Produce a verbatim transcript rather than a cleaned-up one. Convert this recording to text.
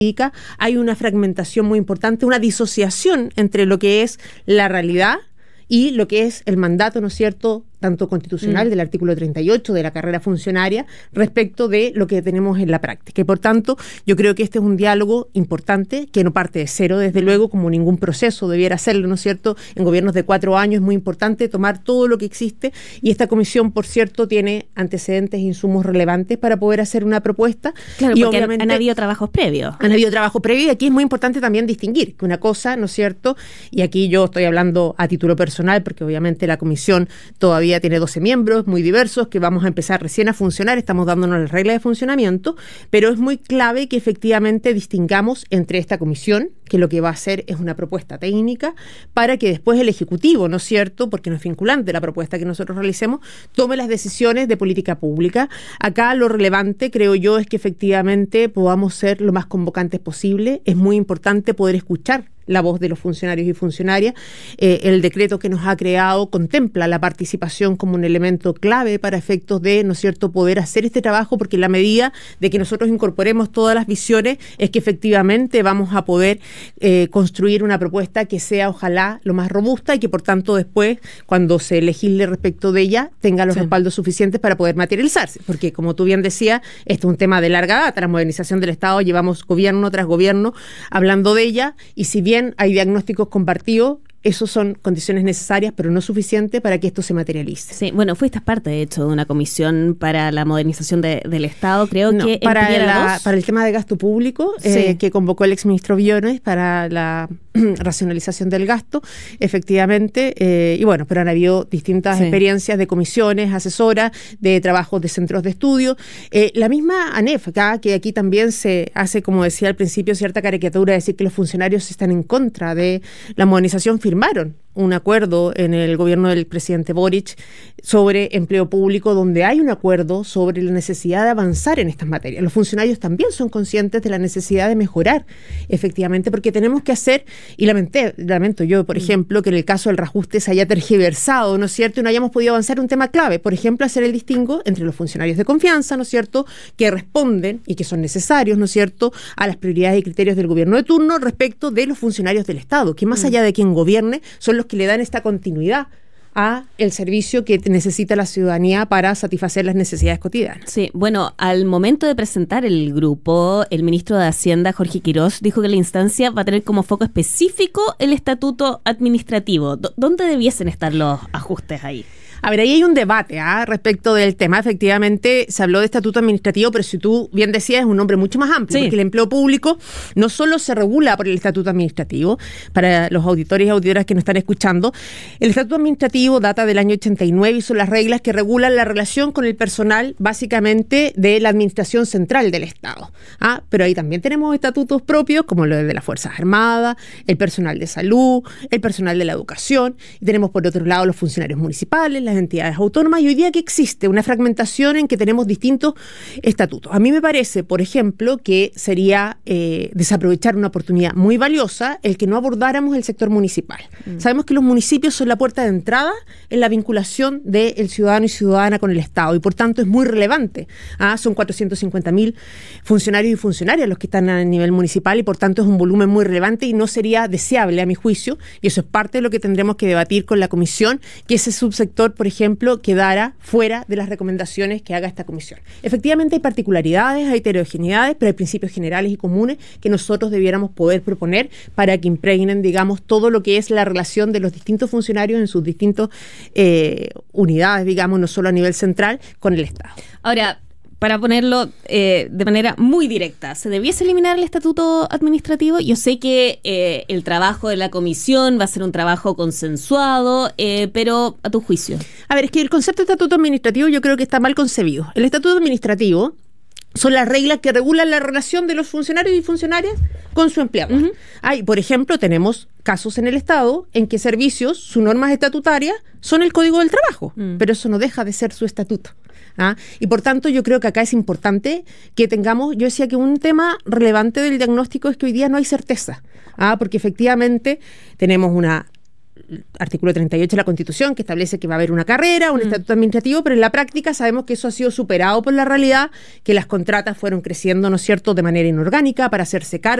hay una fragmentación muy importante, una disociación entre lo que es la realidad y lo que es el mandato, ¿no es cierto?, tanto constitucional, mm. del artículo treinta y ocho de la carrera funcionaria, respecto de lo que tenemos en la práctica. Y por tanto, yo creo que este es un diálogo importante, que no parte de cero, desde luego, como ningún proceso debiera hacerlo, ¿no es cierto? En gobiernos de cuatro años es muy importante tomar todo lo que existe, y esta comisión, por cierto, tiene antecedentes e insumos relevantes para poder hacer una propuesta. Claro, y porque obviamente han, han habido trabajos previos. Han habido trabajos previos, y aquí es muy importante también distinguir que una cosa, ¿no es cierto? Y aquí yo estoy hablando a título personal, porque obviamente la comisión todavía tiene doce miembros muy diversos que vamos a empezar recién a funcionar, estamos dándonos las reglas de funcionamiento, pero es muy clave que efectivamente distingamos entre esta comisión, que lo que va a hacer es una propuesta técnica, para que después el Ejecutivo, ¿no es cierto?, porque no es vinculante la propuesta que nosotros realicemos, tome las decisiones de política pública. Acá lo relevante, creo yo, es que efectivamente podamos ser lo más convocantes posible. Es muy importante poder escuchar la voz de los funcionarios y funcionarias. Eh, el decreto que nos ha creado contempla la participación como un elemento clave para efectos de, ¿no es cierto?, poder hacer este trabajo, porque en la medida de que nosotros incorporemos todas las visiones es que efectivamente vamos a poder eh, construir una propuesta que sea, ojalá, lo más robusta, y que por tanto después, cuando se legisle respecto de ella, tenga los sí. respaldos suficientes para poder materializarse, porque como tú bien decías, esto es un tema de larga data, la modernización del Estado, llevamos gobierno tras gobierno hablando de ella, y si bien hay diagnósticos compartidos, esos son condiciones necesarias, pero no suficientes para que esto se materialice. Sí, bueno, fuiste parte, de hecho, de una comisión para la modernización de, del Estado, creo no, que... Para, la, para el tema de gasto público, sí. eh, que convocó el exministro Briones para la racionalización del gasto, efectivamente, eh, y bueno, pero han habido distintas sí. experiencias de comisiones, asesoras, de trabajos de centros de estudio. Eh, la misma ANEF, acá, que aquí también se hace, como decía al principio, cierta caricatura de decir que los funcionarios están en contra de la modernización, firmaron un acuerdo en el gobierno del presidente Boric sobre empleo público, donde hay un acuerdo sobre la necesidad de avanzar en estas materias. Los funcionarios también son conscientes de la necesidad de mejorar, efectivamente, porque tenemos que hacer, y lamenté, lamento yo, por ejemplo, que en el caso del reajuste se haya tergiversado, ¿no es cierto?, y no hayamos podido avanzar en un tema clave, por ejemplo, hacer el distingo entre los funcionarios de confianza, ¿no es cierto?, que responden y que son necesarios, ¿no es cierto?, a las prioridades y criterios del gobierno de turno, respecto de los funcionarios del Estado, que más allá de quien gobierne, son los que le dan esta continuidad a el servicio que necesita la ciudadanía para satisfacer las necesidades cotidianas. Sí, bueno, al momento de presentar el grupo, el ministro de Hacienda, Jorge Quirós, dijo que la instancia va a tener como foco específico el estatuto administrativo. D- ¿Dónde debiesen estar los ajustes ahí? A ver, ahí hay un debate ¿ah? respecto del tema. Efectivamente, se habló de estatuto administrativo, pero si tú bien decías, es un nombre mucho más amplio, sí. porque el empleo público no solo se regula por el estatuto administrativo, para los auditores y auditoras que nos están escuchando, el estatuto administrativo data del año ochenta y nueve y son las reglas que regulan la relación con el personal, básicamente, de la administración central del Estado. ¿ah? Pero ahí también tenemos estatutos propios, como los de las Fuerzas Armadas, el personal de salud, el personal de la educación, y tenemos por otro lado los funcionarios municipales, las entidades autónomas, y hoy día que existe una fragmentación en que tenemos distintos estatutos. A mí me parece, por ejemplo, que sería eh, desaprovechar una oportunidad muy valiosa el que no abordáramos el sector municipal. Mm. Sabemos que los municipios son la puerta de entrada en la vinculación del ciudadano y ciudadana con el Estado, y por tanto es muy relevante. ¿ah? Son cuatrocientos cincuenta mil funcionarios y funcionarias los que están a nivel municipal, y por tanto es un volumen muy relevante y no sería deseable, a mi juicio, y eso es parte de lo que tendremos que debatir con la comisión, que ese subsector, por ejemplo, quedara fuera de las recomendaciones que haga esta comisión. Efectivamente hay particularidades, hay heterogeneidades, pero hay principios generales y comunes que nosotros debiéramos poder proponer para que impregnen, digamos, todo lo que es la relación de los distintos funcionarios en sus distintas eh, unidades, digamos, no solo a nivel central, con el Estado. Ahora, para ponerlo eh, de manera muy directa, ¿se debiese eliminar el estatuto administrativo? Yo sé que eh, el trabajo de la comisión va a ser un trabajo consensuado, eh, pero a tu juicio. A ver, es que el concepto de estatuto administrativo yo creo que está mal concebido. El estatuto administrativo son las reglas que regulan la relación de los funcionarios y funcionarias con su empleador. Uh-huh. Hay, por ejemplo, tenemos casos en el Estado en que servicios, sus normas estatutarias, son el Código del Trabajo, uh-huh. pero eso no deja de ser su estatuto. ¿Ah? Y por tanto yo creo que acá es importante que tengamos, yo decía que un tema relevante del diagnóstico es que hoy día no hay certeza, ¿ah? porque efectivamente tenemos una artículo treinta y ocho de la Constitución, que establece que va a haber una carrera, un mm. estatuto administrativo, pero en la práctica sabemos que eso ha sido superado por la realidad, que las contratas fueron creciendo, ¿no es cierto?, de manera inorgánica para hacerse cargo